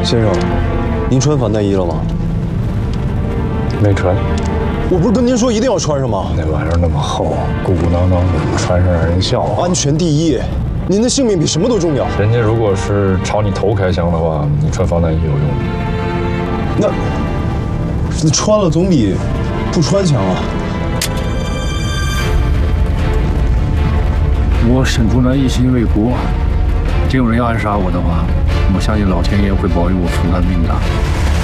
先生，您穿防弹衣了吗？ 没穿。 我不是跟您说一定要穿上吗？ 那玩意儿那么厚，鼓鼓囊囊的，穿上让人笑话。 安全第一，您的性命比什么都重要。 人家如果是朝你头开枪的话，你穿防弹衣有用吗？ 那穿了总比不穿强啊。 我伸出那一心为国，真有人要暗杀我的话，我相信老天爷会保佑我出他的命的。